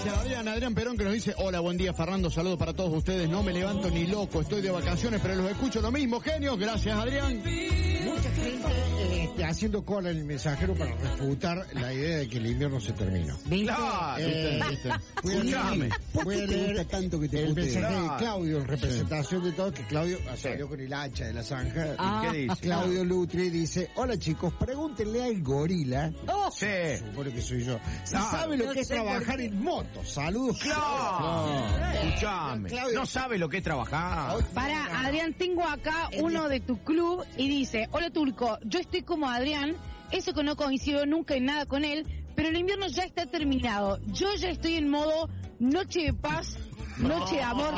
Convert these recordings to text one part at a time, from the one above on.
Gracias, Adrián Perón, que nos dice: hola, buen día, Fernando, saludos para todos ustedes. No me levanto ni loco, estoy de vacaciones, pero los escucho lo mismo, genios. Gracias, Adrián. Mucha gente haciendo cola en el mensajero para refutar la idea de que el invierno se terminó. ¿Viste? Voy a leer tanto que te el mensaje de Claudio en representación de todo, que Claudio salió con el hacha de la zanja. ¿Qué dice? Claudio Lutri dice: hola chicos, pregúntenle al gorila, supone que soy yo, si sabe lo que es trabajar en moto. Saludos. Escuchame, no sabe lo que es trabajar. Para, Adrián, tengo acá uno de tu club y dice: hola Turco, yo estoy como Adrián, eso que no coincido nunca en nada con él, pero el invierno ya está terminado. Yo ya estoy en modo noche de paz, noche de amor.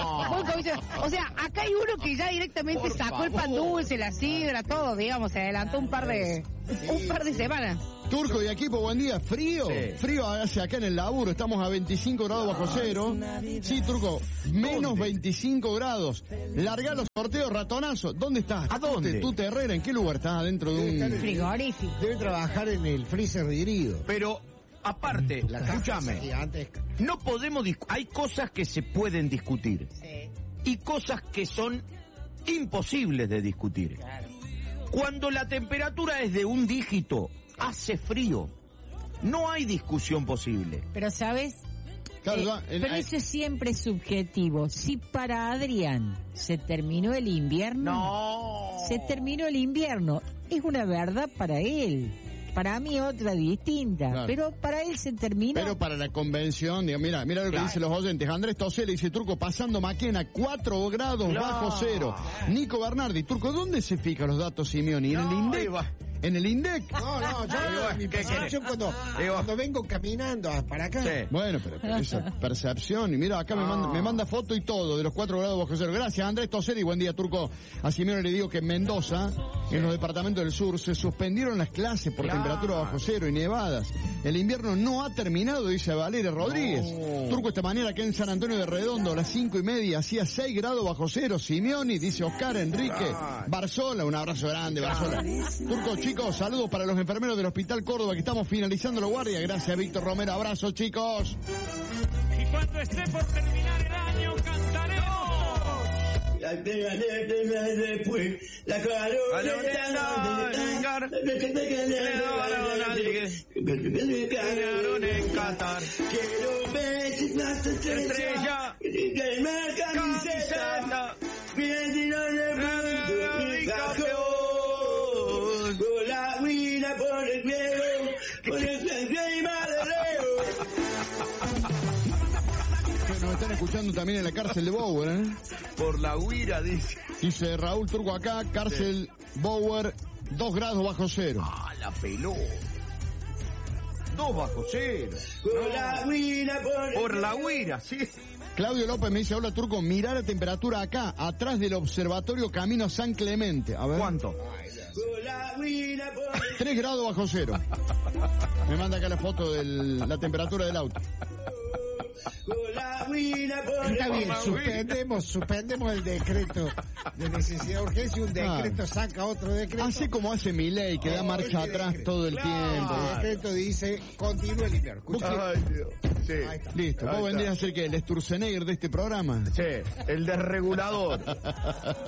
O sea, acá hay uno que ya directamente sacó el pan dulce, la sidra, todo, digamos, se adelantó un par de semanas. Turco y equipo, buen día. ¿Frío? Sí. Frío hace acá en el laburo, estamos a 25 grados bajo cero. Sí, Turco, menos 25 grados. Larga los sorteos, ratonazo. ¿Dónde estás? ¿A dónde? ¿Tu Herrera? ¿En qué lugar estás? ¿Adentro de un Frigorífico? Debe trabajar en el freezer de herido. Pero, aparte, escúchame, no podemos hay cosas que se pueden discutir. Sí. Y cosas que son imposibles de discutir. Claro. Cuando la temperatura es de un dígito, hace frío. No hay discusión posible. Pero, ¿sabes? Claro, pero eso siempre es subjetivo. Si para Adrián se terminó el invierno, se terminó el invierno. Es una verdad para él. Para mí otra distinta, claro. Pero para él se terminó. Pero para la convención, digo, mira lo que dicen los oyentes. Andrés Tosel dice: Turco, pasando Maquena, 4 grados bajo cero. Nico Bernardi: Turco, ¿dónde se fijan los datos, Simeoni? ¿En el INDEC? ¿En el INDEC? No, yo mi percepción cuando vengo caminando para acá. Sí. Bueno, pero esa percepción, y mira, acá me manda foto y todo de los 4 grados bajo cero. Gracias, Andrés Tosel, y buen día, Turco. A Simeoni le digo que en Mendoza, en los departamentos del sur, se suspendieron las clases por temperatura bajo cero y nevadas. El invierno no ha terminado, dice Valeria Rodríguez. Turco, esta mañana acá en San Antonio de Redondo, a las 5:30, hacía 6 grados bajo cero. Simeoni, dice Oscar Enrique Barzola, un abrazo grande, Barzola. Turco, chicos, saludos para los enfermeros del Hospital Córdoba, que estamos finalizando la guardia. Gracias, Víctor Romero, abrazo, chicos. Y cuando esté por terminar el año, cantaremos. Estrella, camiseta, con la huila por el miedo, con el Nos están escuchando también en la cárcel de Bower, ¿eh? por la huira, dice. Dice Raúl Turco acá, cárcel Bower, 2 grados bajo cero. La pelota. 2 bajo cero. con la huila Por la huira, sí. Claudio López me dice: hola Turco, mirá la temperatura acá, atrás del observatorio Camino San Clemente. A ver. ¿Cuánto? con la huila 3 grados bajo cero. Me manda acá la foto de la temperatura del auto. con la huila Está bien, suspendemos el decreto de necesidad de urgencia, un decreto saca otro decreto. Así como hace Milei, que da marcha atrás decreto. todo el tiempo. El decreto dice: continúa el invierno. Ay, Dios. Sí. Ahí está. Listo, vos vendrías a ser que el Sturzenegger de este programa. Sí, el desregulador.